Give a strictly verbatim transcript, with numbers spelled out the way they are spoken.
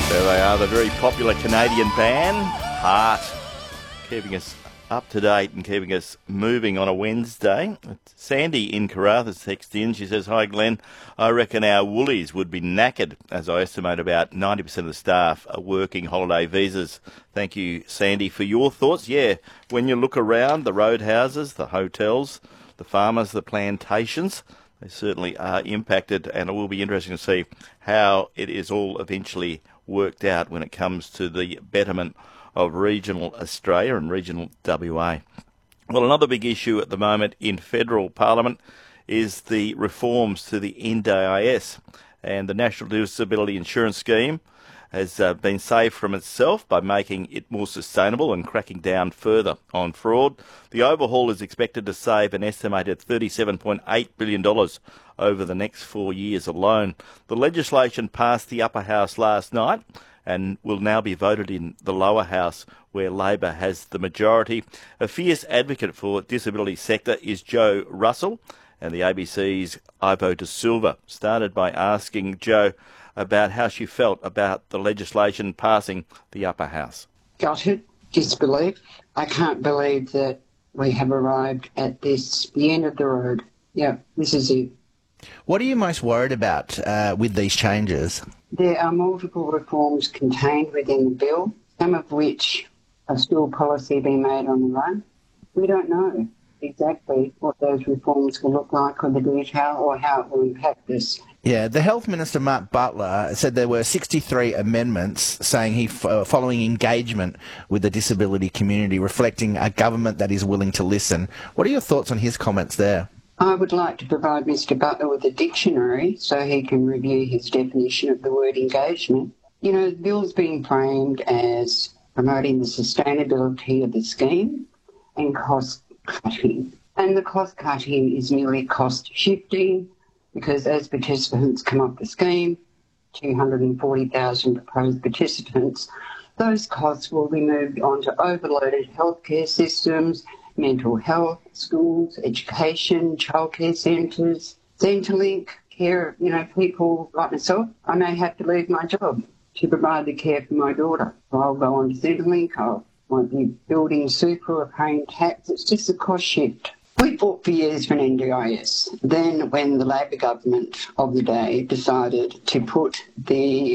There they are, the very popular Canadian band, Heart, keeping us up to date and keeping us moving on a Wednesday. Sandy in Karratha texted in. She says, "Hi Glenn, I reckon our Woolies would be knackered, as I estimate about ninety percent of the staff are working holiday visas." Thank you, Sandy, for your thoughts. Yeah, when you look around, the roadhouses, the hotels, the farmers, the plantations, they certainly are impacted, and it will be interesting to see how it is all eventually worked out when it comes to the betterment of regional Australia and regional W A. Well, another big issue at the moment in federal parliament is the reforms to the N D I S, and the National Disability Insurance Scheme has uh, been saved from itself by making it more sustainable and cracking down further on fraud. The overhaul is expected to save an estimated thirty-seven point eight billion dollars over the next four years alone. The legislation passed the upper house last night and will now be voted in the lower house, where Labor has the majority. A fierce advocate for the disability sector is Jo Russell, and the A B C's Ivo De Silva started by asking Jo about how she felt about the legislation passing the upper house. Gutted, disbelief. I can't believe that we have arrived at this, the end of the road. Yeah, this is it. What are you most worried about uh, with these changes? There are multiple reforms contained within the bill, some of which are still policy being made on the run. We don't know exactly what those reforms will look like or the detail or how it will impact us. Yeah, the Health Minister, Mark Butler, said there were sixty-three amendments saying he uh, following engagement with the disability community, reflecting a government that is willing to listen. What are your thoughts on his comments there? I would like to provide Mister Butler with a dictionary so he can review his definition of the word engagement. You know, the bill's being framed as promoting the sustainability of the scheme and cost cutting. And the cost cutting is merely cost shifting, because as participants come off the scheme, two hundred forty thousand proposed participants, those costs will be moved onto overloaded healthcare systems, mental health, schools, education, childcare centres, Centrelink, care, you know, people like myself. I may have to leave my job to provide the care for my daughter. I'll go on to Centrelink, I won't be building super or paying tax. It's just a cost shift. We fought for years for an N D I S. Then when the Labor government of the day decided to put the